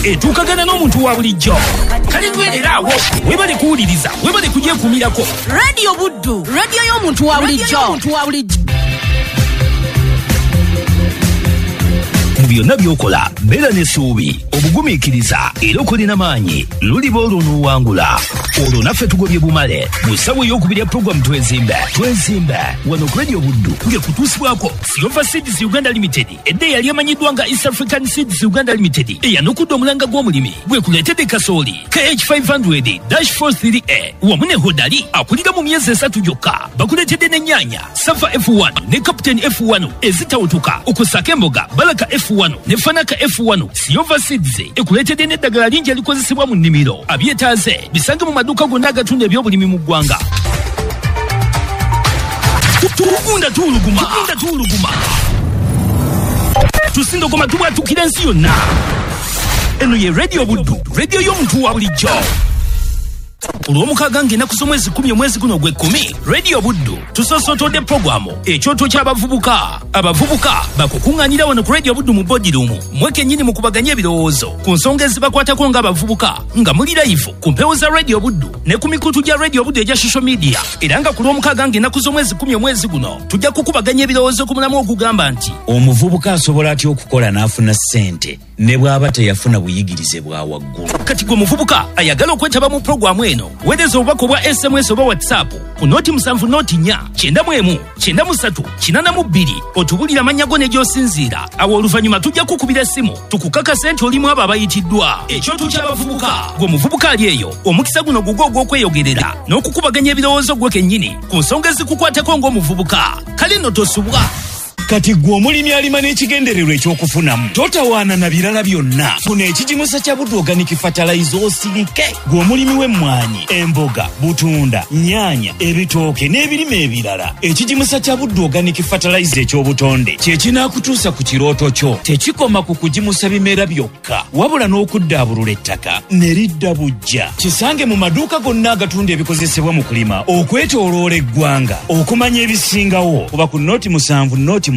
etuukagana n'omuntu wa bulijjo. Kale gwereraawo webale kuwuliriza webale kugyekumirako. Radio Buddu, radio y'omuntu wa bulijjo. Mu byonna by'okola beera n'essuubi, obugumiikiriza era okolina maanyi. Luliba olwo n'owangula. Olwo naffe tugobye bumale mu ssawa ey'okubiri ya puroguramu twezimbe wano ku Radio Buddu ng'ekutuusibwako Silver Seeds Uganda Limited, edda eyali emanyiddwa nga East African Seeds Uganda Limited, eyanukudde omulanga gw'omulimi gwekuleetedde kasooli KH500-43A wamu ne Hodali akulira mu myezi 3 gyokka. Bakuleetedde n'ennyaanya Safa F1 ne Captain F1 ezitawutuka, okusaako emboga Baraka F1 ne Fanaka F1. Silver Seeds ekuleetedde n'eddagala lingi elikozesebwa mu nnimiro. Abyetaaze bisange mu maduuka gonna agatunda ebyobulimi mu ggwanga. Tugunda tuuluguma tusindogoma tubwatukira ensi yonna. Eno ye Radio Buddu, radio y'omuntu wa bulijjo. Olw'omukaaga ng'ennaku z'omwezi 10 omwezi guno gw'ekkumi, Radio Buddu tusosootodde puroguramu ekyoto ky'abavubuka. Abavubuka bakukuŋŋaanira wano ku Radio Buddu mu bodiruumu, mwekennyini mu kubaganya ebirowoozo ku nsonga ezibakwatako ng'abavubuka, nga muli live ku mpewo za Radio Buddu ne ku mikutu gya Radio Buddu egya social media. Era nga ku lw'omukaaga ng'ennaku z'omwezi 10 omwezi guno tujja kukubaganya ebirowoozo ku mulamu ogugamba nti omuvubuka asobola atya okukola n'afuna ssente ne bw'aba teyafuna buyigirize bwa waggulu. Kati gwe muvubuka ayagala okwetaba mu puroguramu eno, weereza obubaka obwa SMS oba WhatsApp ku nooti 7 nooti 4 91 93 82 otubulira amannya go ne gy'osinziira. Awo oluvannyuma tujja kukubira essimu tukukakase nti olimu abo abayitiddwa. Ekyoto ky'abavubuka, gwe muvubuka ali eyo, omukisa guno gugwo ogw'okweyogerera n'okukubaganya ebirowoozo gwe kennyini ku nsonga ezikukwatako ng'omuvubuka. Kale nno tosubwa. Kati gwe omulimi alima n'ekigendererwa ekyokufunamu, totawaana na birala byonna. Funa ekigimusa kya Buddu Organic Fertilizer osirike. Gwe omulimi w'emmwanyi, emboga, butunda, nnyaanya, ebitooke n'ebirime ebirala, ekigimusa kya Buddu Organic Fertilizer eky'obutonde kye kinaakutuusa ku kirooto kyo. Tekikoma ku kugimusa bimera byokka, wabula n'okuddaabulula ettaka ne lidda bujja. Kisange mu maduuka gonna agatunda ebikozesebwa mu kulima okwetooloola eggwanga. Okumanya ebisingawo kuba ku nooti 7 nooti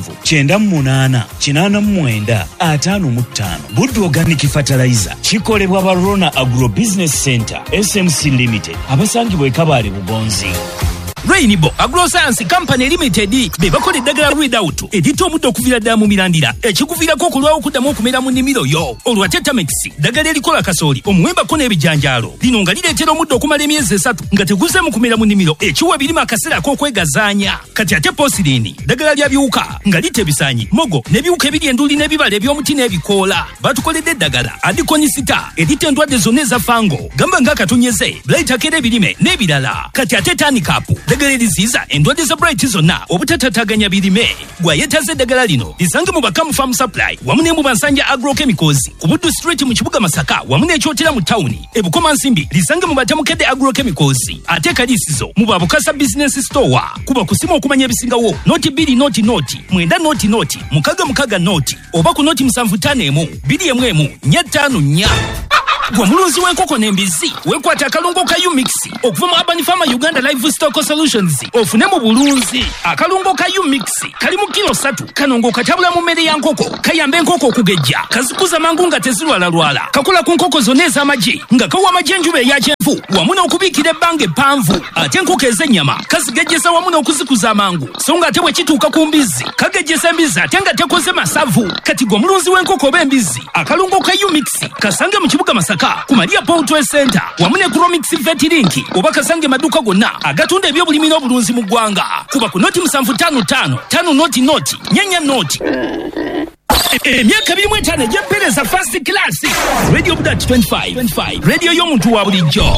7-98-89-55. Buddu Organic Fertilizer kikolebwa ba Rona Agro Business Center SMC Limited, abasangibwa e Kabale Bugonzi. Rainbow Agroscience Company Limited be bakola eddagala Readout editta omuddo okuviira ddala mu mirandira, ekikuviirako okulwawo okuddamu okumera mu nnimiro yo. Olwa Tetramex ddagala erikola kasooli omuwembako n'ebijanjaalo, lino nga lireetera omuddo okumala emyezi 3 nga teguzeemu kumera mu nnimiro, ekiwa birime akaseera ak'okwegazaanya. Kati ate Posilini ddagala lya biwuka nga litta ebisaanyi, mogo n'ebiwuka ebiri enduli n'ebibala eby'omuti n'ebikoola. Batukoledde eddagala Adikonisita eritta endwadde zonna eza fango, gamba ng'akatonyeze, Blight akera ebirime n'ebirala. Kati ate Tanicap eddagala eriziyiza endwadde za Bright zonna obutatataganya birime. Gwayetaze eddagala lino lisange mu Bakamu Farm Supply wamu ne mu Bansanja Agrochemicals ku Buddu Street mu kibuga Masaka wamu n'ekyotera mu tawuni. Ebukoma Nsimbi lisange mu Batamukedde Agrochemicals. Ate Kalisizo mu Babukasa Business Store. Kuba kusimu okumanya ebisingawo nooti 2 nooti 9 nooti mukaga nooti oba ku nooti 751 214 Gwe mulunzi w'enkoko n'embizi weekwata akalungo ka Umix okuva mu Urban Farmer Uganda Livestock Solutions ofune mu bulunzi. Akalungo ka Umix kali mu kilo 3, kanongo katabula mu mmere ya nkoko, kayamba enkoko okugejja, kazikuza mangu nga tezirwalalwala, kakola ku nkoko zonna ez'amagi nga kawa amagi enjuba eya kyenvu wamu n'okubiikira ebbanga eppanvu. Ate enkoko ez'ennyama kazigejjesa wamu n'okuzikuza amangu, so nga ate bwe kituuka ku mbizi kagejjesa embizi ate nga tekoze masavu. Kati gwe mulunzi w'enkoko oba embizi, akalungo ka Umix kasange mu kibuga Masaka ku Maria Poultry Center wamu ne Cromix Vet Link oba kasange maduuka gonna agatunda ebyobulimi n'obulunzi mu ggwanga. Kuba ku nooti 755 5 nooti 4 nooti. Emyaka 25 egy'empeereza first class. Radio Buddu 25 radio y'omuntu wa bulijjo.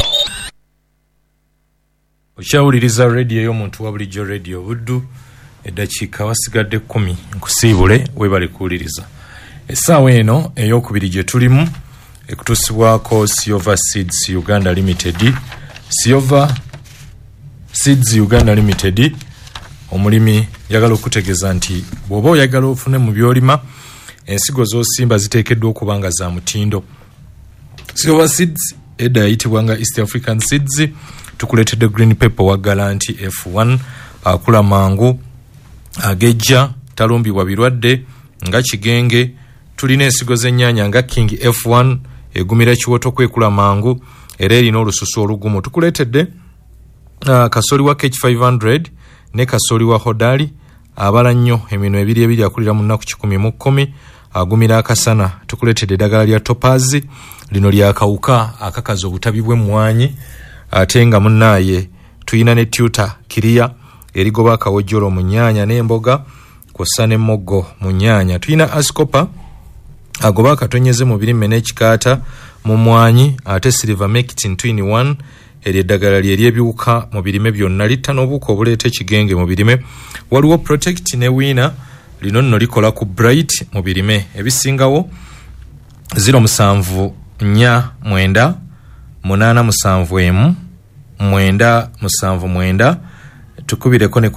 Okyawuliriza radio y'omuntu wa bulijjo Radio Buddu. Eddakiika wasigadde 10 nkusiibule webale kuwuliriza. Essaawa eno ey'okubiri gye tulimu ekutuusibwako Silver Seeds Uganda Limited. Silver Seeds Uganda Limited, omulimi yagala okutegeeza nti bw'oba oyagala ofune mu byolima, ensigo z'osimba ziteekeddwa okuba nga za mutindo. Silver Seeds edda yayitibwanga East African Seeds. Tukuleetedde green pepper wa Galanti F1, akula mangu, agejja, talumbibwa birwadde nga kigenge, tulina ensigo z'ennyaanya nga King F1 egumira kiwoto kwekula mangu era erina olususu olugumu. Tukuleetedde kasoli wa H500 ne kasoli wa Hodali abala nnyo emino ebiri akulira mu nnaku 10 agumira akasana. Tukuleetedde eddagala lya Topaz lino lyakawuka akakaza obutabi bw'emmwanyi ate nga munnaaye tuyina ne tuta kiriya erigoba akawojjolo mu nnyaanya n'emboga kw'ossa n'emmoggo mu nnyaanya. Tuyina ascopa agoba akatonyeze mu birime n'ekikaata mu mmwanyi ate silver mectin twin 1 eryo eddagala ly'ebiwuka mu birime byonna litta n'obuwuka obuleeta ekigenge mu birime. Waliwo protect ne wina lino nno likola ku bright mu birime ebisingawo 074877 tukubireko ne ku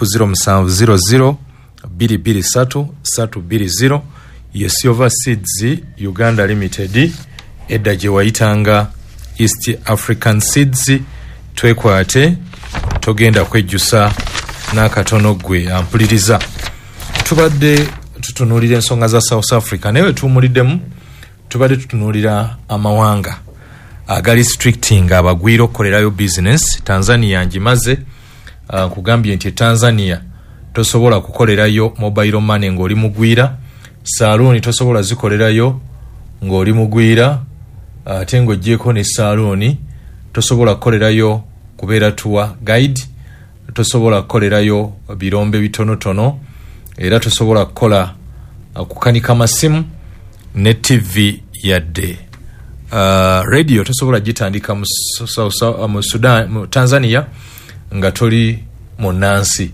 0700223320 ye Silver Seeds Uganda Limited edda gye wayitanga East African Seeds. Twekwate togenda kwejjusa n'akatono gwe ampuliriza. Tubadde tutunuulira ensonga za South Africa naye tuumuliddemu tubadde tutunuulira amawanga agali restricting abagwira okukolerayo business. Tanzania njimaze kugambye nti Tanzania tosobola kukolerayo mobile money ng'oli mugwira, salooni tosobola zikolerayo ng'oli mugwira, ate ng'oggyeko ne salooni tosobola kukolerayo kubeera tour guide, tosobola kukolerayo birombe bitonotono, era tosobola kukola kukanika masimu ne TV yadde radio tosobola gitandika mu Sudan mu Tanzania nga toli mu Nansi.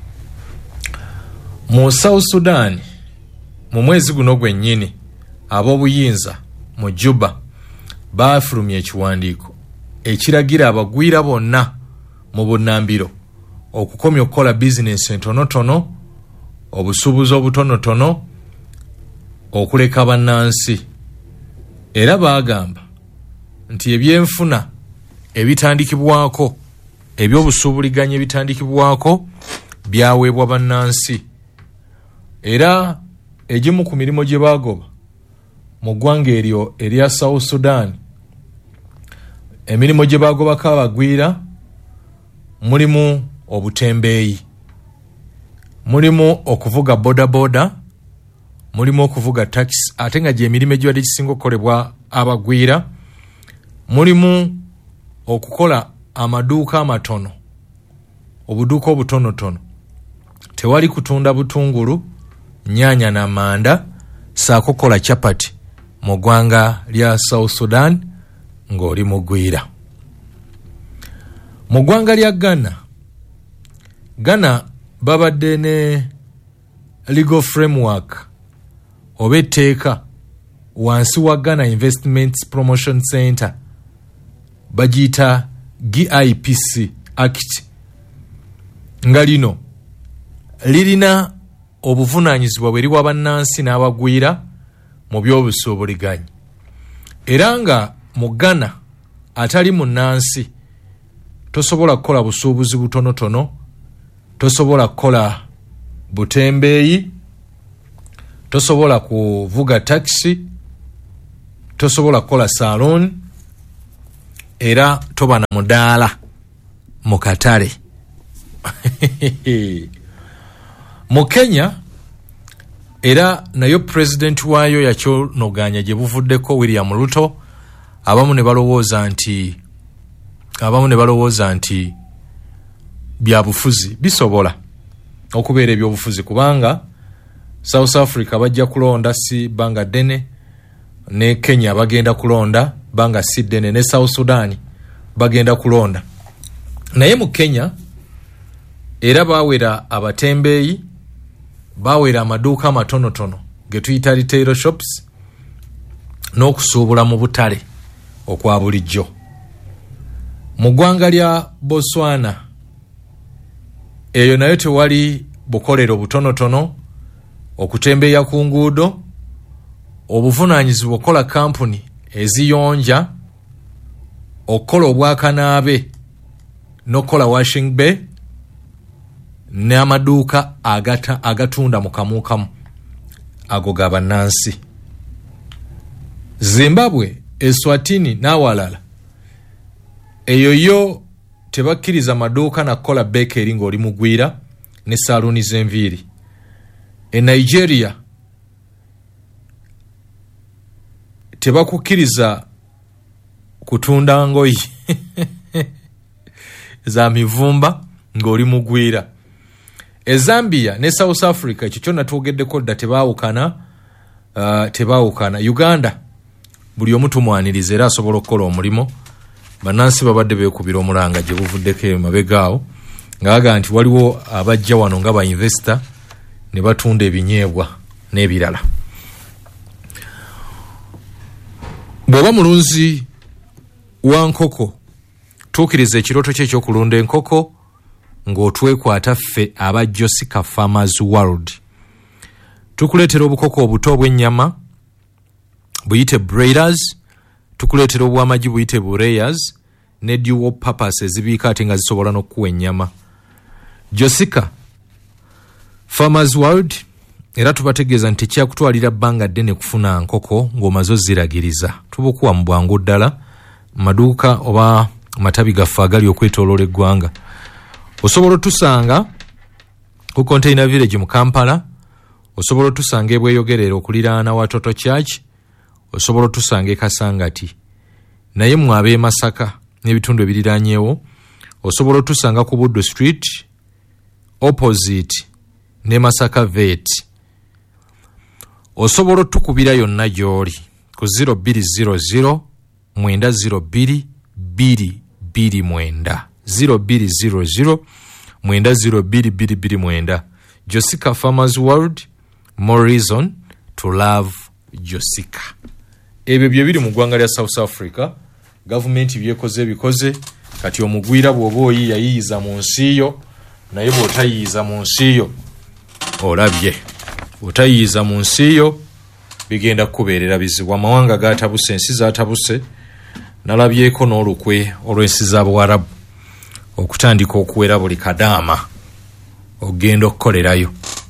Mu South Sudan mu mwezi guno gwennyini ab'obuyinza mu Juba baafulumya ekiwandiiko ekiragira abagwira bonna mu bunnambiro okukomya okukola bizinesi entonotono, obusuubuzi obutonotono, okuleka bannansi. Era baagamba nti ebyenfuna ebitandikibwako ebyobusuubuliganya ebitandikibwako byaweebwa bannansi. Era egimu ku mirimu gye baagoba mu ggwanga eryo erya South Sudan, emirimu gye baagobako abagwira mulimu obutembeeyi, mulimu okuvuga bodaboda, mulimu okuvuga taxi ate nga gye emirimu egibadde gisinga okukolebwa abagwira, mulimu okukola amaduuka amatono, obuduuka obutonotono, tewali kutunda butungulu, nnyaanya n'amanda, saako kola chapati mu ggwanga lya South Sudan ng'oli mugwira. Mu ggwanga lya Ghana babadde ne legal framework oba etteeka wansi wa Ghana Investments Promotion Center bagiyita GIPC Act, nga lino lirina obuvunaanyizibwa bwe liwa bannansi n'abagwira mu by'obusuubuliganya. Era nga mu Ghana atali munnansi tosobola kukola busuubuzi butonotono, tosobola kukola butembeeyi, tosobola kuvuga taxi, tosobola kukola saloon, era toba na mudaala mu katale. Mu Kenya era nayo president waayo yakyonoganya gye buvuddeko William Ruto, abamu ne balowooza nti bya bufuzi bisobola okubeera ebyobufuzi kubanga South Africa bajja kulonda si banga ddene, ne Kenya bagenda kulonda banga si ddene, ne South Sudan bagenda kulonda. Naye mu Kenya era baawera abatembeeyi, baawera amaduuka amatonotono ge tuyita retail shops, n'okusuubula mu butale okwa bulijjo. Mu ggwanga lya Botswana eyo nayo tewali bukolero butonotono, okutembeeya ku nguudo, obuvunaanyizibwa okukola kampuni eziyonja, okukola obwakanaabe n'okukola washing bay, n'amaduuka agatunda mu kamuukamu ago ga bannansi. Zimbabwe, Eswatini n'awalala eyo yo tebakkiriza maduuka na kola bakery ng'oli mugwira ne saluni z'enviiri. Nigeria tebakukkiriza kutunda ngoyi za mivumba ng'oli mugwira. Zambia ne South Africa ekyo kyonna twogeddeko dda tebaawukana. Uganda buli omu tumwaniriza era asobola okukola omulimu. Bannansi babadde beekubira omulanga gye buvuddeko emabegaawo ng'aga nti waliwo abajja wano nga ba investor ne batunda ebinyeebwa n'ebirala. Bw'oba mulunzi wa nkoko tuukiriza ekirooto kye ekyokulunda enkoko ng'otwekwata ffe aba Josica Farmers World. Tukuleetera obukoko obuto obw'ennyama buyite breeders, tukuleetera obw'amagi buyite bureyers, ne dual purpose ezibiika ate nga zisobola n'okuwa ennyama. Josica Farmers World era tubategeeza nti kyakutwalira bbanga ddene kufuna nkoko ng'omaze oziragiriza. Tubukuwa mu bwangu ddala maduuka oba matabi gaffe agali okwetooloola eggwanga. Osobola otusanga ku Container Village mu Kampala, osobola otusanga ebweyogerera okuliraana wa Toto Church, osobola otusanga e Kasangati. Naye mu ab'e Masaka n'ebitundu ebiriraanyeewo osobola otusanga ku Buddu Street opposite ne Masaka Vet. Osobola otukubira yonna gy'oli ku 0200 902 229 0200 902 229. Josica Farmers World, more reason to love Josica. Ebyo bye biri mu ggwanga lya South Africa. Gavumenti byekoze ebikoze kati omugwira bw'oba oyiyiza mu nsi yo naye bw'otayiyiza mu nsi yo olabye. Otayiyiza mu nsi yo bigenda kubeerera bizibu. Amawanga gaatabuse, ensi zaatabuse. Nalabyeko n'olukwe olw'ensi z'Abawarabu okutandika okuwera buli kadaama ogenda okukolerayo.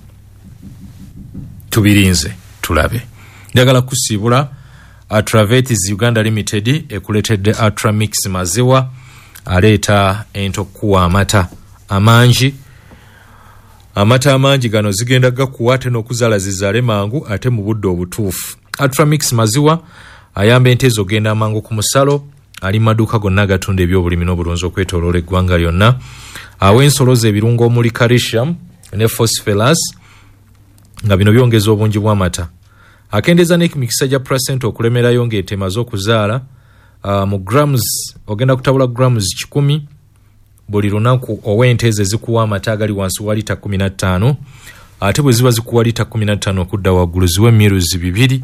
Tubirinze tulabe. Njagala kusiibula Atravetis Uganda Limited ekuletedde Atramix maziwa aleeta entokuwa amata amangi. Amata amangi gano zigenda gakuwa ate n'okuzaala zizaale mangu ate mu budde obutuufu. Atramix maziwa ayamba ente zogenda amangu ku musalo. Ali maduuka gonna agatunda ebyobulimi n'obulunzi okwetooloola eggwanga lyonna. Aw'ensolo z'ebirungo omuli calcium ne phosphorus nga bino byongeza obungi bw'amata. Akendeeza n'emikisa gya placenta okulemerayo ng'etemaze okuzaala. Mu grams ogenda kutabula grams 10 buli lunaku ow'ente ze zikuwa amata agali wansi wa lita 15 ate bwe ziba zikuwa lita 15 okudda waggulu ziwe miruzi 2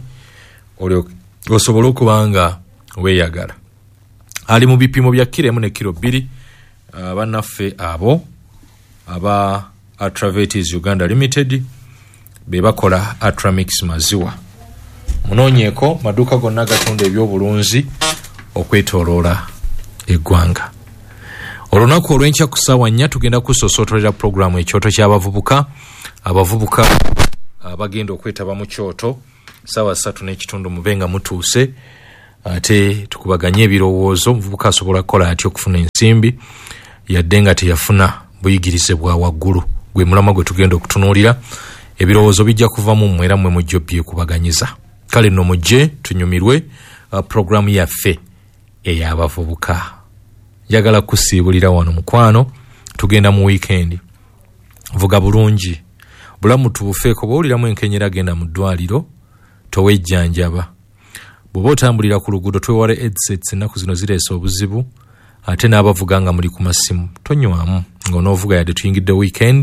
osobola okuba nga weeyagala. Ali mu bipimo bya kilo 1 ne kilo 2. Bannaffe abo aba Atravetis Uganda Limited be bakola Atramix maziwa. Munoonyeeko maduuka gonna gatunda ebyobulunzi okwetooloola eggwanga. Olunaku olw'enkya ku ssaawa 4 tugenda kusoosootolera pulogulaamu ekyoto ky'abavubuka. Abavubuka abagenda okwetaba mu kyoto ssaawa 3:30 mube nga mutuuse ate tukubaganye ebirowoozo. Omuvubuka asobola kukola atya okufuna ensimbi yadde nga teyafuna buyigirize bwa waggulu. Gwe mulama gwe tugenda okutunuulira. Ebirowoozo bijja kuva mu mmwe era mmwe mujja byekubaganyiza. Kale nno mujje tunyumirwe pulogulaamu yaffe ey'abavubuka. Njagala kusiibulira wano mukwano tugenda mu weekend. Vuga bulungi. Bulamu tubufeeko bw'owuliramu enkenyera genda mu ddwaliro towejjanjaba. Bw'oba otambulira ku luguudo twewala headsets ennaku zino zireese obuzibu ate n'abavuga nga muli ku masimu tonywamu ng'onoovuga yadde tuyingidde weekend.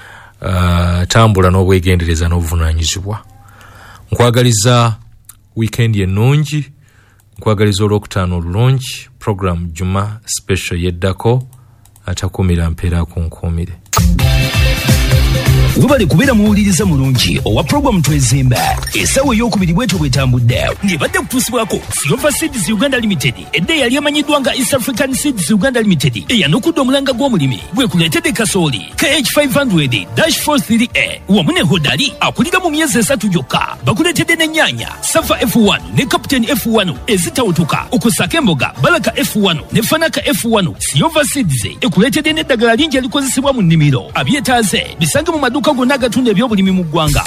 Tambula n'obwegendereza n'obuvunaanyizibwa. Nkwagaliza weekend ennungi. Nkwagaliza olwokutaano olulungi. Program Juma special yeddako atakumira mpeera kunkuumire. webale kubeera muwuliriza mulungi owa program twezimba essaawa ey'okubiri bwetyo bwetambudde ng'ebadde kutuusibwako Silver Seeds Uganda Limited edda eyali emanyiddwa nga East African Seeds Uganda Limited eyanukudde omulanga gw'omulimi bwe kuleetedde kasooli KH500-43A wamu ne hodali akulira mu myezi 3 gyokka bakuleetedde n'ennyaanya Safa F1 ne Captain F1 ezitawutuka okusaka emboga Balaka F1 ne Fanaka F1. Silver Seeds ekuleetedde n'eddagala lingi elikozesebwa mu nnimiro abyetaaze bisange mu maduuka gonna agatunda ebyobulimi mu ggwanga.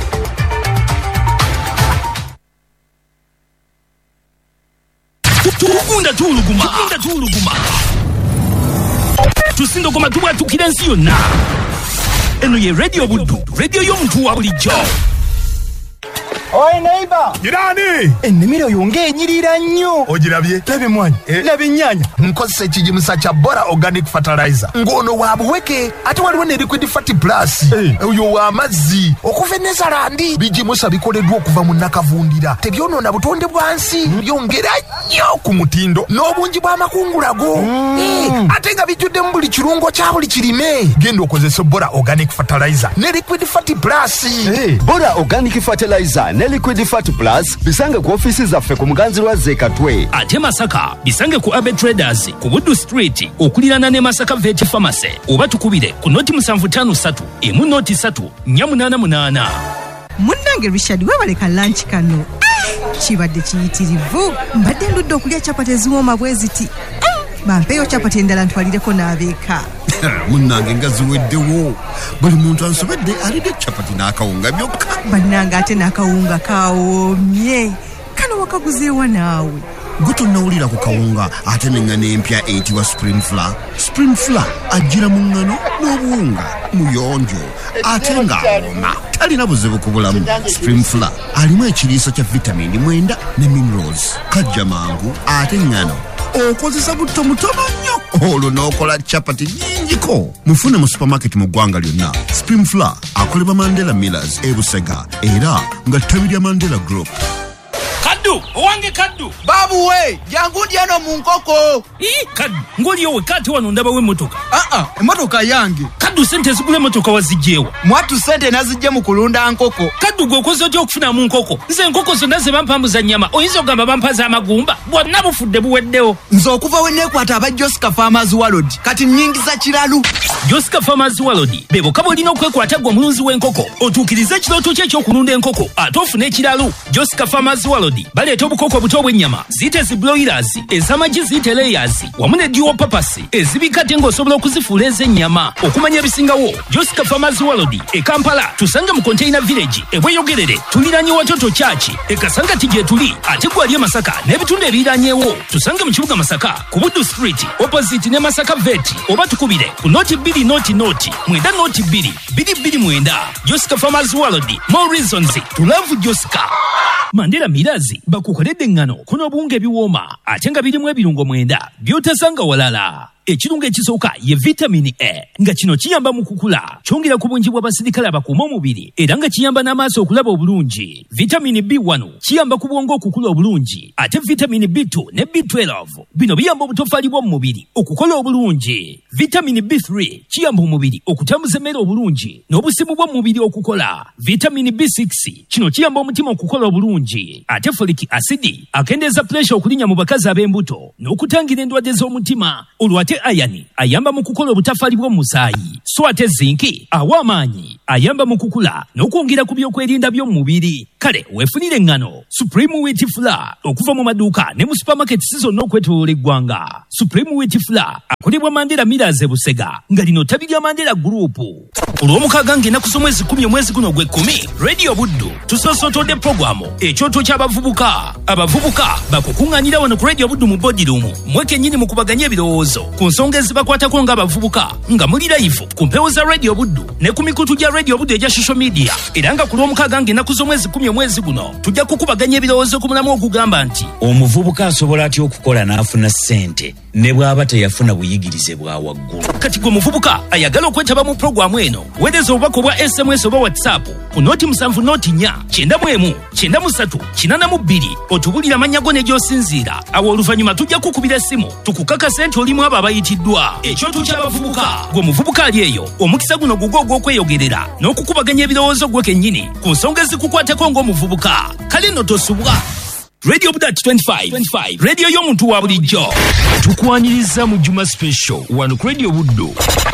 Tugunda tuuluguma tusindogoma tubwatukira ensi yonna. Eno ye Radio Buddu, radio y'omuntu wa bulijjo. Oi neighbor. Jirani. Ennimiro yonge enyirira nnyo. Ogirabye? Lebe mwanyi. Lebe nnyaanya. Nkozesa ekigimusa kya Bora Organic Fertilizer. Ng'ono wa buweke ate waliwo ne Liquid Fat Plus. Oyo wa mazzi. Okuva e Nezalandi. Bigimusa bikoleddwa okuva mu nakavundira. Tebyonoona butonde bwansi. Byongera nnyo ku mutindo n'obungi bw'amakungulago. Ate nga bijjuddemu buli kirungo kya buli kirime. Genda okozesa Bora Organic Fertilizer ne Liquid Fat Plus. Bora Organic Fertilizer ne Liquid Fat Plus bisange ku ofisi zaffe ku Muganzirwa Zekatwe. Ate Masaka bisange ku Abe Traders ku Buddu Street okulirana ne Masaka Vet Pharmacy oba tukubire ku noti 753 emu noti 3 888. Munnange Richard webaleka lunch kano. Kibadde kiyitirivu mbadde ndudde okulya chapati eziwooma bwe ziti. Bampeyo chapati endala ntwalireko n'abeeka. Munnange nga ziweddewo buli muntu ansobedde alidde chapati n'akawunga byokka. Bannange ate n'akawunga kawoomye kano wakaguzeewa naawe. Gutonnawulira ku kawunga ate n'engano empya eyitibwa Spring Flour. Spring Flour ajjira mu ngano n'obuwunga muyonjo ate ng'awooma talina buzibu ku bulamu. Spring Flour alimu ekiriiso kya vitamini 9 ne minerals. Kajja mangu ate ngano okozesa butto mutono nnyo olwo n'okola chapati nnyingiko. Mufune mu supermarket mu ggwanga lyonna. Spring Flour akolebwa Mandela Millers e Busega era nga ttabi lya Mandela Group. Kaddu owange Kaddu Babu we jangu dyano mu nkoko. Kaddu ng'oliyo wekati wano ndabawo emmotoka. Emmotoka yange. Kaddu sente zigula emmotoka wazigyeewa. Mwatu sente nazijje mu kulunda nkoko. Kaddu gwe okoze otya okufuna mu nkoko? Nze enkoko zonna ze bampambuza nnyama oyinza ogamba bampaza amagumba bwonna bufudde buweddewo. Nze okuva we neekwata aba Josika Farmers World kati nnyingiza kiralu. Josika Farmers World be bokka bw'olina okwekwata gwe omulunzi w'enkoko otuukirize ekirooto kye eky'okulunda enkoko ate ofune ekiralu. Josika Farmers World baleeta obukoko obuto obw'ennyama ziyite zibroilers ez'amagi ziyite layers wamu ne dual purpose ezibika ate ng'osobola okuzifuula ez'ennyama. Okumanya ebisingawo Josika Farmers World e Kampala tusanga mu Container Village ebweyogerere tuliranye Watoto Church e Kasangati gye tuli ate gwali e Masaka n'ebitundu ebiranyeewo tusange mu kibuga Masaka ku Buddu Street opposite ne Masaka Vet oba tukubire ku noti 2 noti 9 229. Josika Farmers World, more reasons to love Josika. Mandela Mirazi bakukoledde ngano kuno bunge biwoma ate nga birimu ebirungo 9 byotasanga walala. Ekirungo ekisooka ye vitamini A nga kino kiyamba mu kukula kyongera ku bungi bw'abasirikale abakuuma omubiri era nga kiyamba n'amaaso okulaba obulungi. Vitamini B1 kiyamba ku bwongo okukula obulungi ate vitamini B2 ne B12 bino biyamba obutofaali bw'omu mubiri okukola obulungi. Vitamini B3 kiyamba omubiri okutambuza emmere obulungi n'obusimu bw'omu mubiri okukola. Vitamini B6 kino kiyamba omutima okukola obulungi ate folic acid akendeeza pressure okulinnya mu bakazi ab'embuto n'okutangira endwadde z'omutima olwate ayani ayamba mu kukola obutafaali bw'omu musaayi so ate zinki awa amaanyi ayamba mu kukula n'okwongera ku byokwerinda by'omu mubiri. Kale weefunire engano Supreme Wheat Flour okuva mu maduuka ne mu supermarket zonna okwetooloola eggwanga. Supreme Wheat Flour akolebwa Mandela Millers e Busega nga lino ttabi lya Mandela Group. Olw'omukaaga ng'ennaku z'omwezi 10 omwezi guno gwe 10 Radio Buddu tusosootodde programu ekyoto ky'abavubuka. Abavubuka bakukuŋŋaanira wano ku Radio Buddu mu body room mwekennyini mu kubaganya ebirowoozo ku nsonga ezibakwatako ng'abavubuka nga muli live ku mpewo za Radio Buddu ne ku mikutu gya Radio Buddu egya social media era nga ku lw'omukaaga ng'ennaku z'omwezi 10 omwezi guno tujja kukubaganya ebirowoozo ku mulamu ogugamba nti omuvubuka asobola atya okukola n'afuna ssente ne bw'aba teyafuna buyigirize bwa waggulu. Kati gwe muvubuka ayagala okwetaba mu pulogulaamu eno, weereza obubaka obwa SMS oba WhatsApp ku nooti 7 nooti 4 91 93 82 otubulira amannya go ne gy'osinziira. Awo oluvannyuma tujja kukubira essimu tukukakase nti olimu abo abayitiddwa. Ekyoto ky'abavubuka, gwe muvubuka ali eyo, omukisa guno gugwo ogw'okweyogerera n'okukubaganya ebirowoozo gwe kennyini ku nsonga ezikukwatako ng'omuvubuka. Kale nno tosubwa. Radio Budat 25 radio y'omuntu wa bulijjo. Tukwaniriza mu Juma Special wano ku Radio Buddo.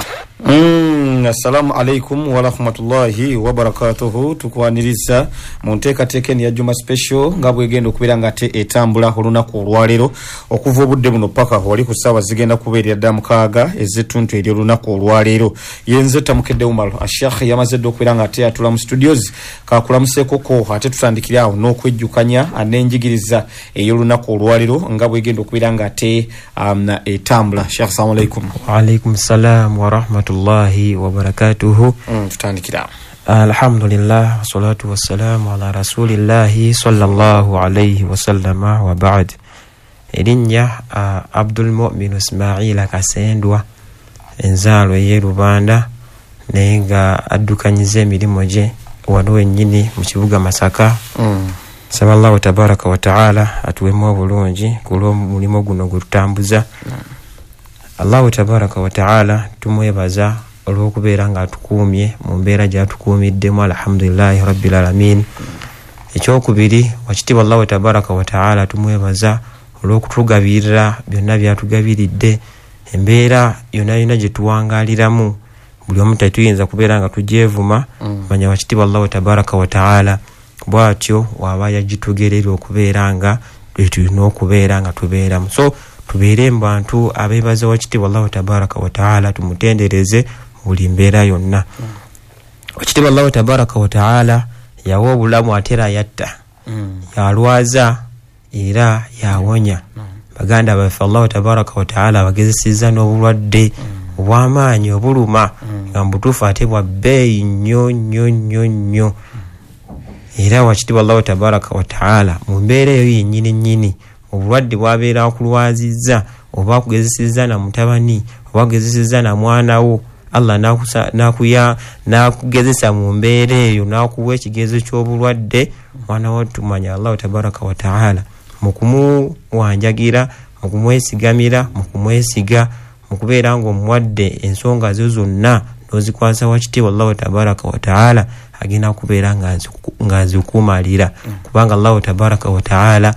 Assalamu alaikum wa rahmatullahi wa barakatuhu. Tukwaniriza mu nteekateeka ya Juma Special nga bwegenda okubeera nga ate etambula olunaku olwaleero okuva obudde buno paka wali ku ssaawa zigenda kubeerera ddala mukaaga ez'ettuntu eri olunaku olwaleero. Yenze Tamukedde Umar Ashakh yamaze dda okubeera nga ate atula mu studios kakulamuseekoko ate tutandikira awo n'okwejjukanya n'enjigiriza ey'olunaku olwaleero nga bwegenda okubeera nga ate etambula. Sheikh, assalamu alaikum. Wa alaikum salam wa rahmatullahi wa barakatuhu. Tutandikira. Alhamdulillah wassalatu wassalamu ala rasulillahi sallallahu alayhi wa sallama wa ba'd. Erinnya Abdul Mu'min Ismail Kasendwa, enzaalo ye Rubanda naye nga addukanyiza emirimu gye wano wennyini mu kibuga Masaka. Saba Allahu tabaraka wa ta'ala atuwemu obulungi ku lw'omulimu guno gwe tutambuza. Allahu tabaraka wa ta'ala tumwebaza olw'okubeera nga atukuumye mu mbeera gy'atukuumiddemu, alhamdulillahi rabbil alamin. Ekyokubiri, wakitiibwa Allahu tabaraka wa ta'ala tumwebaza olw'okutugabirira byonna byatugabiridde, embeera yonna yonna gye tuwangaaliramu buli omu tetuyinza kubeera nga tugyevuma. Manya wakitiibwa Allahu tabaraka wa ta'ala bw'atyo waba yagitugerera okubeera nga tulina okubeera nga tubeeramu. So tubeere mu bantu abeebaza wakitiibwa Allahu tabaraka wa ta'ala, tumutendereze buli mbeera yonna. Wakitiibwa Allahu tabaraka wa ta'ala yawa obulamu ate era yatta, yalwaza era yawonya. Baganda baffe Allahu tabaraka wa ta'ala bagezesezza n'obulwadde obw'amaanyi obuluma nga mbutuufu ate bwa bbeeyi nnyo. Era wakitiibwa Allahu tabaraka wa ta'ala mu mbeera eyo yennyini nnyini obulwadde bwabeera akulwazizza oba akugezesezza na mutabani oba akugezesezza na mwana wo, Allah nakugezesa mu mbeera eyo nakuwa ekigezo ky'obulwadde, mwana wo tumanya Allahu tabaraka wa ta'ala mu kumuwanjagira, mu kumwesigamira, mu kumwesiga, mu kubeera ng'omuwadde ensonga zo zonna n'ozikwasa wakitiibwa Allahu tabaraka wa ta'ala agenda kubeera ng'azikumalira, kubanga Allahu tabaraka wa ta'ala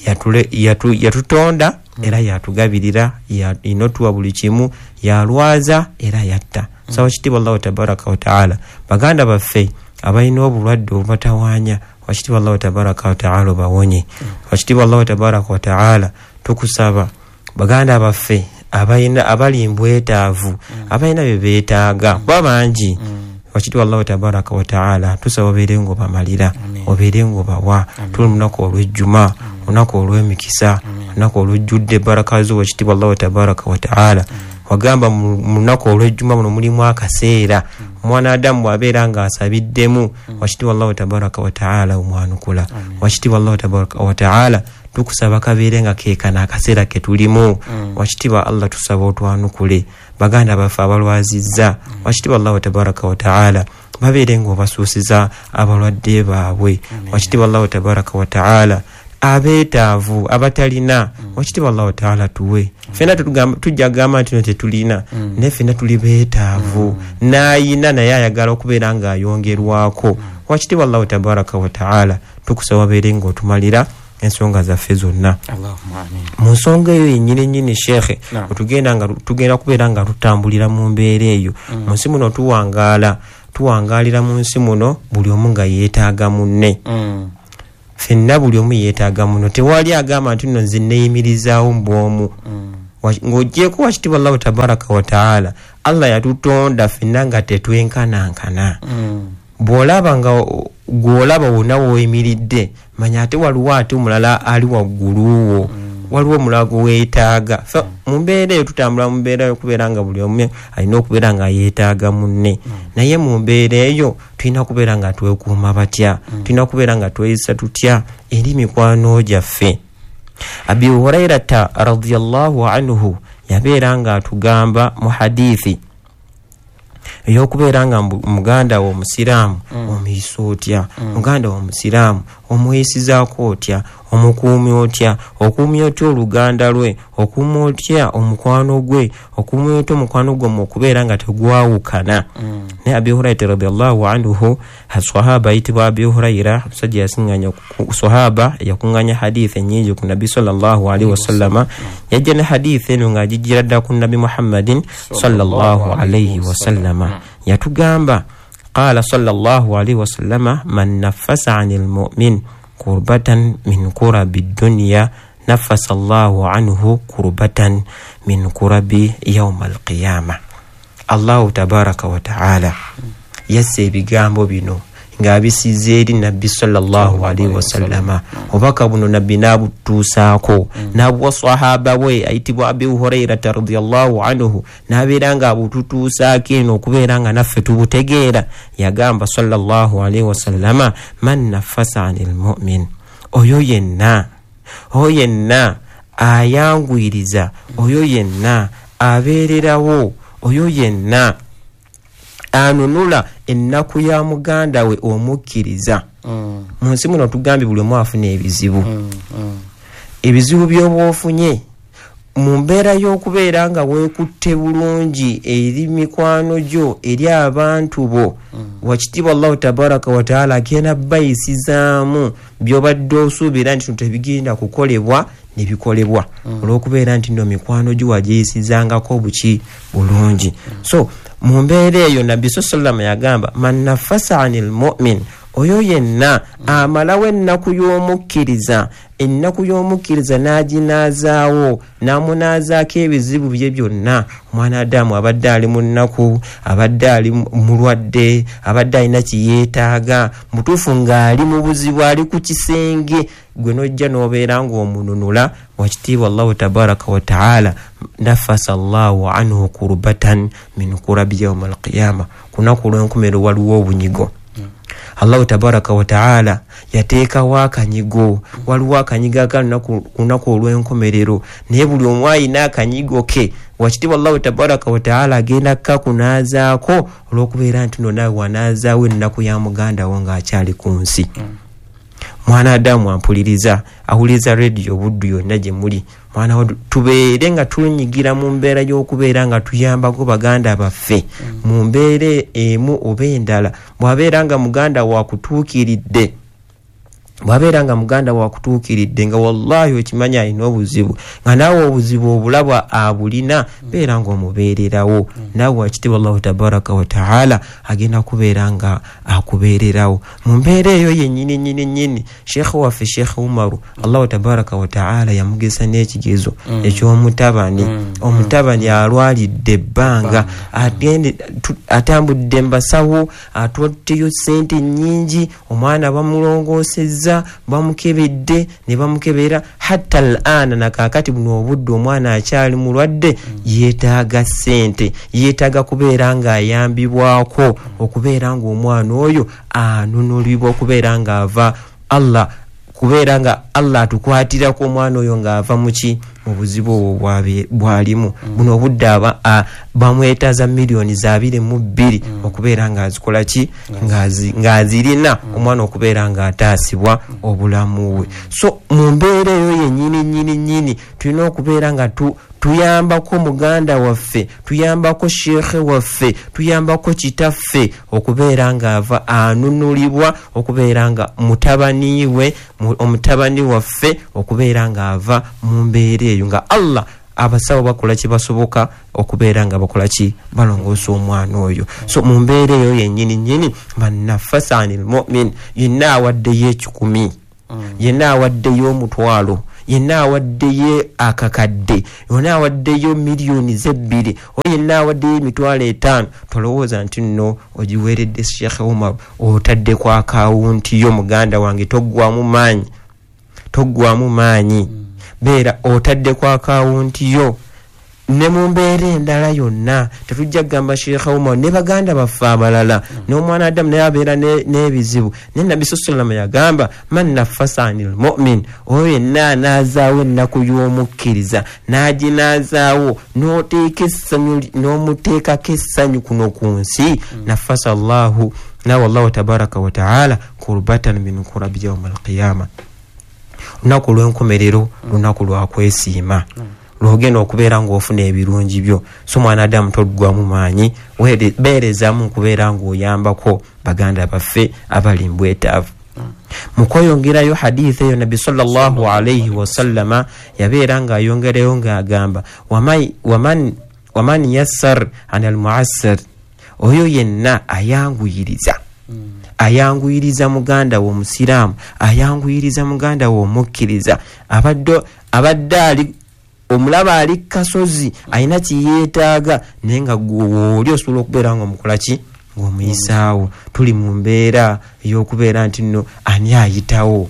yatutonda era yatugabirira, inotuwa buli kimu, yalwaza era yatta. Sawa kitiibwa Allahu tabaraka wa ta'ala. Baganda baffe abalina obulwadde obubatawaanya, wakitiibwa Allahu tabaraka wa ta'ala obawonye. Wakitiibwa Allahu tabaraka wa ta'ala tukusaba baganda baffe abali mbwetaavu, abalina bye beetaaga babangi, wakitiibwa Allahu tabaraka wa ta'ala tusaba obeere ng'obamalira, obeere ng'obawa. Tuli lunaku olw'ejjuma, lunaku olw'emikisa, lunaku olw'ejjudde baraka zo wakitiibwa Allahu tabaraka wa ta'ala. Wagamba mu lunaku olw'ejjuma muno mulimu akaseera omwana Adamu bw'abeera ng'asabiddemu, wakitiibwa Allahu tabaraka wa ta'ala omwanukula. Wakitiibwa Allahu tabaraka wa ta'ala tukusaba kabeere nga keekana akaseera ke tulimu, wakitiibwa Allah tusaba otwanukule. Baganda baffe abalwazizza, wakitiibwa Allahu tabaraka wa ta'ala babeere ng'obasuusiza abalwadde baabwe, wakitiibwa Allahu tabaraka wa ta'ala abeetaavu abatalina, wakitiibwa Allahu ta'ala tuwe. Fena tujja gamba nti tetulina, naye fena tuli beetaavu, n'ayina naye ayagala okubeera ng'ayongerwako. Wakitiibwa Allahu tabaraka wa ta'ala tukusaba wabeere ng'otumalira ensonga zaffe zonna. Mu nsonga eyo yennyini nnyini Sheikh, tugenda kubeera nga tutambulira mu mbeera eyo. Mu nsi muno tuwangaalira mu nsi muno buli omu nga yeetaaga munne. Fenna buli omu yeetaaga muno, tewali agamba nti nno nze neeyimirizaawo mu bwomu. Ng'ogyeko wakitiibwa Allahu tabaraka wa ta'ala, Allah yatutonda fenna nga tetwenkanankana. Bw'olaba nga gw'olaba wonna w'oyimiridde, manya ate waliwo ate omulala ali wagguluwo, waliwo omulala gwe weetaaga. Mu mbeera eyo tutambula mu mbeera y'okubeera nga buli omu alina okubeera nga yeetaaga munne, naye mu mbeera eyo tulina okubeera nga twekuuma batya, tulina okubeera nga tweyisa tutya eri mikwano gyaffe. Abi Hurairata radiyallahu anhu yabeera nga atugamba mu hadithi eyokubeera nga muganda wo omusiraamu omuyisa otya, muganda wo omusiraamu omuyisizaako otya, omukuumi otya, okuumi otya oluganda lwe, okuumi otya omukwano gwe, okuumi otya omukwano gwe okubeera nga tegwawukana. Ne Abi Hurayra radiyallahu anhu, sahaba ayitibwa Abi Hurayra, musajja yasinganya sahaba yakunganya hadithi nyingi ku Nabi sallallahu alaihi wasallama, yajja ne hadithi eno ng'agijjira dda ku Nabi Muhammadin sallallahu alaihi wasallama. Yatugamba qala sallallahu alaihi wasallama, man nafasa anil mu'min kurbatan min kurabi dunya nafasa Allahu anhu kurbatan min kurabi yawm al-qiyamah. Allahu tabaraka wa ta'ala yasse ebigambo bino ng'abisize eri Nabbi sallallahu alaihi wasallama. Obubaka buno Nabbi n'abutuusaako n'abuwa sahaba we ayitibwa Abi Hurayra radiyallahu anhu, n'abeera nga abututuusaako eno okubeera nga naffe tubutegeera. Yagamba sallallahu alaihi wasallama, man nafasa anil mu'min, oyo yenna ayangwiriza, oyo yenna abeererawo, oyo yenna anunula ennaku ya muganda we omukkiriza. Mu nsi muno tugambye buli omu afuna ebizibu. Ebizibu by'oba ofunye mu mbeera y'okubeera nga weekutte bulungi eri mikwano gyo, eri abantu bo, wakitiibwa Allahu tabaraka wa taala agenda bayisizaamu by'obadde osuubira nti tebigenda kukolebwa ne bikolebwa, olw'okubeera nti nno mikwano gyo wagiyisizangako buki bulungi. So mu mbeera eyo Nabbi sallallahu yagamba, man nafasa anil mu'min, oyo yenna amalawo ennaku y'omukkiriza, ennaku y'omukkiriza n'aginaazaawo, n'amunaazaako ebizibu bye byonna. Omwana Adamu abadde ali mu nnaku, abadde ali mulwadde, abadde alina kiyeetaaga, mutuufu ng'ali mu buzibu, ali ku kisenge, gwe nojja n'obeera ng'omununula, wakitiibwa Allahu tabaraka wa ta'ala nafasa Allahu anhu kurbatan min kurabi yawm al-qiyamah. Kunaku olw'enkomerero waliwo obunyigo. Allahu tabaraka wa ta'ala yateekawo akanyigo, waliwo akanyigo akali kunaku olw'enkomerero, naye buli omu alina akanyigo ke. Wakitiibwa Allahu tabaraka wa ta'ala agenda kukunaazaako olw'okubeera nti naawe wanaazaawo ennaku ya muganda wo ng'akyali ku nsi. Mwana Adamu ampuliriza, awuliriza radio Buddu yonna gye muli, mwana wa tubeere nga tunyigira mu mbeera y'okubeera nga tuyambako baganda baffe mu mbeera emu oba endala. Bw'abeera nga muganda wakutuukiridde, nga wallahi okimanya alina obuzibu, nga naawe obuzibu obulabwa abulina, beera ng'omubeererawo. Naawe wakitiibwa Allahu tabaraka wa ta'ala agenda kubeera nga akubeererawo mu mbeera eyo yennyini. Sheekh waffe Sheekh Umaru, Allahu tabaraka wa ta'ala yamugesa n'ekigezo eky'omutabani. Omutabani alwalidde ebbanga, atambudde mbasawo, atwaddeyo sente nnyingi, omwana bamulongoosezza, bamukebedde ne bamukebera, hatta al-ana nakakati buno obudde omwana akyali mulwadde, yeetaaga sente, yeetaaga kubeera nga ayambibwako, okubeera nga omwana oyo anunulibwa, okubeera nga ava Allah, kubeera nga Allah atukwatirako omwana oyo ng'ava muki mu buzibu obwo bwalimu. Buno obudde bamwetaaza millions 22 okubeera ng'azikola ki, ng'azirina omwana okubeera ng'ataasibwa obulamu we. So mu mbeera eyo yennyini tulina okubeera nga tuyambako muganda waffe, tuyambako sheekhe waffe, tuyambako kitaffe, okubeera ng'ava anunulibwa, okubeera nga mutabani we, omutabani waffe, okubeera ng'ava mu mbeera eyo nga Allah abasawo bakola kye basoboka okubeera nga bakola ki, balongoosa omwana oyo. So mu mbeera eyo yennyini man nafasa anil mu'min, yenna awaddeyo 10, yenna awaddeyo omutwalo, yenna awaddeyo akakadde, yenna awaddeyo millions 2, yenna awaddeyo emitwalo 5, tolowooza nti nno ogiweeredde Sheikh Umar, otadde ku akawunti yo muganda wange, toggwamu maanyi, beera otadde ku akawunti yo ne mu mbeera endala yonna tetujja kugamba sheekha Umar ne baganda baffe abalala n'omwana Adamu naye abeera n'ebizibu naye nabbi sallallahu yagamba man naffasa anil mu'min oyo yenna anaazaawo ennaku y'omukkiriza n'aginaazaawo n'omuteekako essanyu kuno ku nsi naffasa Allahu nawe Allahu tabaraka wa ta'ala kurbatan min kurabi yawm al-qiyama. Lunaku lw'enkomerero lunaku lwa kwesiima lwogenda okubeera ng'ofuna ebirungi byo so mwana Adamu toggwamu maanyi beerezaamu okubeera ng'oyambako baganda baffe abali mbwetaavu. mu kweyongerayo hadithi eyo nabbi sallallahu alayhi wasallama yabeera ng'ayongerayo ng'agamba waman yassar anal muassar oyo yenna ayanguyiriza muganda wo omusiraamu ayanguyiriza muganda wo omukkiriza abadde ali omulaba ali kasozi alina kiyeetaaga naye nga oli osobola okubeera nga omukolaki ng'omuyisaawo. Tuli mu mbeera ey'okubeera nti nno ani ayitawo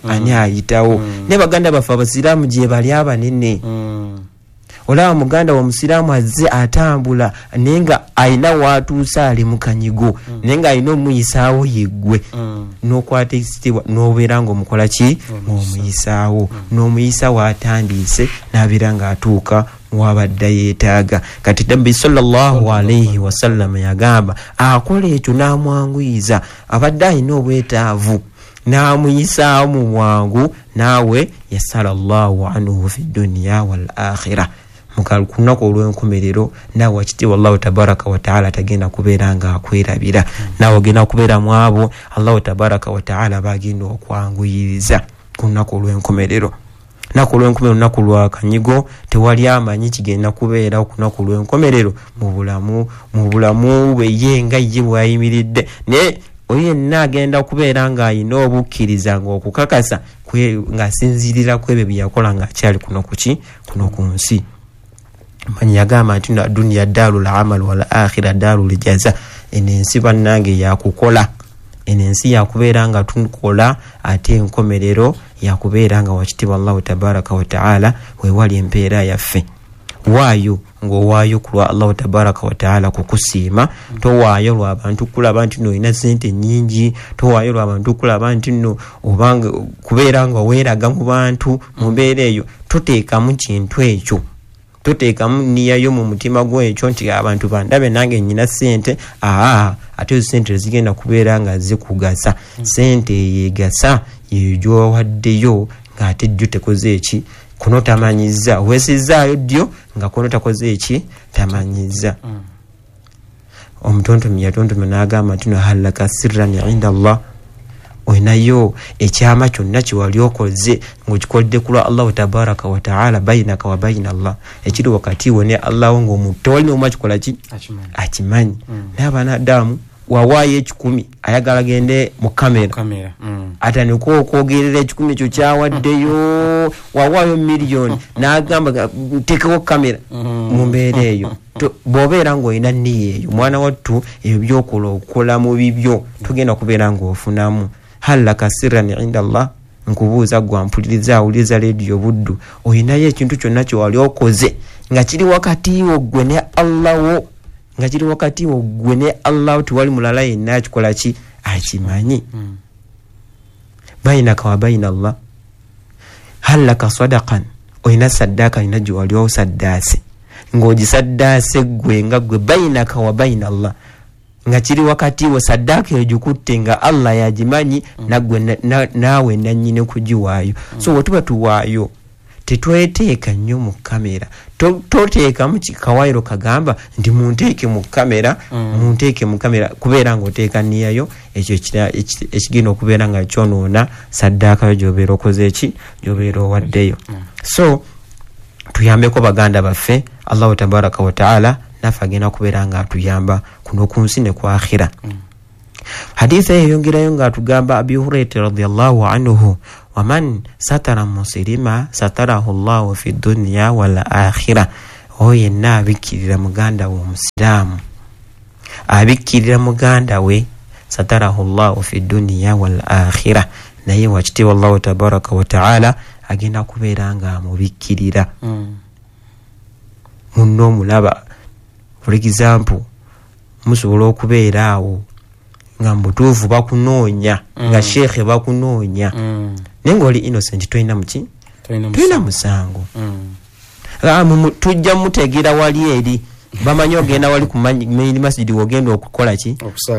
ne baganda baffe abasiraamu gye bali abanene olaba muganda wa musiraamu azze atambula naye nga alina waatuuse ali mu kanyigo naye nga alina omuyisaawo yeggwe n'okwata ekitibwa n'obeera ng'omukola ki ng'omuyisaawo n'omuyisaawo atandiise n'abeera ng'atuuka wabadde yeetaaga. Kati nabbi sallallahu alayhi wasallam yagamba akola ekyo n'amwanguyiza abadde alina obwetaavu n'amuyisaawo mu bwangu naawe yassara Allahu anhu fi dunya wal akhirah. Mukalunaku olw'enkomerero naawe wakitiibwa Allahu tabaraka wa ta'ala tagenda kubeera nga akwerabira naawe ogenda kubeera mu abo Allahu tabaraka wa ta'ala bagenda okwanguyiriza ku lunaku olw'enkomerero. Naku olw'enkomerero lunaku lwa kanyigo tewali amanyi kigenda kubeera ku lunaku olw'enkomerero mu bulamu bwe ye nga ye bw'ayimiridde naye oyo yenna agenda kubeera ng'ayina obukkiriza ng'okukakasa ng'asinziirira ku ebyo bye yakola ng'akyali kuno ku nsi. Manyi yagamba nti dunya darul amal wal akhira darul jaza. Eno ensi bannange yakukola, eno ensi yakubeera nga tukola ate enkomerero yakubeera nga wakitiibwa Allahu tabaraka wa ta'ala wewali empeera yaffe. Waayo ng'owaayo ku lwa Allahu tabaraka wa ta'ala kukusiima, towaayo lw'abantu kulaba nti nno olina ssente nnyingi, towaayo lw'abantu kulaba nti nno obanga kubeera nga weeraga mu bantu mu mbeera eyo. Toteekamu kintu ekyo, toteekamu nniyayo mu mutima gw'ekyo nti abantu bandabe nange nnyina ssente. Ate ezo ssente zigenda kubeera nga zikugasa. Ssente yeegasa yeyo gy'owaddeyo ng'ate jjo tekoze eki kuno tamanyiza, weesizaayo ddyo nga kuno takoze eki tamanyiza. Omutontomi yatontomye n'agamba nti no halaka sirran inda Allah, oyinayo ekyama kyonna kiwali okoze ng'okikodde ku lwa Allahu tabaraka wa ta'ala bainaka wa baina Allah, ekiri wakati wo ne Allah ng'omuntu tewali n'omu akikola ki akimanyi. N'abaana Adamu wawaayo 10 ayagala gende mu kamera atandika okwogerera 10 ekyo kyawaddeyo, wawaayo miliyoni n'agamba tekewo kamera mu mbeera eyo. Bw'obeera ng'olina nniya eyo mwana wattu ebyo byokola okukola mu bibyo tugenda kubeera ng'ofunamu. Halaka sirran inda Allah, nkubuuza gwampuliriza awuliriza leediyo Buddu, olinayo ekintu kyonna kyewali okoze nga kiri wakati wo gwe ne Allah wo, nga kiri wakati wo gwe ne Allah, tewali mulala yenna akikola ki akimanyi. Bainaka wa baina Allah. Halaka sadaqan, olina saddaaka alina gye wali osaddaase ng'ogisaddaase gwe nga gwe bainaka wa baina Allah, nga kiri wakati wo saddaaka eyo gikutte nga Allah yagimanyi naawe nannyine kugiwaayo. So bwe tuba tuwaayo tetweteeka nnyo mu kamera, toteekamu kikawayiro kagamba nti munteeke mu kamera kubeera ng'oteeka nniyayo ekyo ekigenda okubeera nga kyonoona saddaakayo gy'obeera okoze eki gy'obeera owaddeyo. So tuyambeko baganda baffe Allahu tabaraka wa ta'ala naffe agenda kubeera nga atuyamba kuno ku nsi ne ku akhira. Hadithi eyo yongerayo nga atugamba Abi Hurairah radiyallahu anhu, waman satara muslima satarahu Allahu fi dunya wal akhira. Oyo yenna abikkirira muganda we omusiraamu, abikkirira muganda we satarahu Allahu fi dunya wal akhira, naye wakitiibwa Allahu tabaraka wa ta'ala agenda kubeera nga amubikkirira mu munno omulaba for example musobola okubeera awo nga mutuufu bakunoonya nga sheekhe bakunoonya naye ngaoli innocent tolina muki tolina musango tujja mutegeera wali eri bamanyi ogenda wali ku masjidi wogenda okukola ki